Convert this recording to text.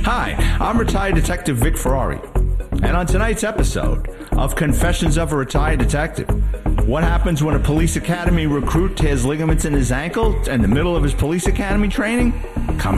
Hi, I'm retired Detective Vic Ferrari. And on tonight's episode of Confessions of a Retired Detective, what happens when a police academy recruit tears ligaments in his ankle in the middle of his police academy training? Come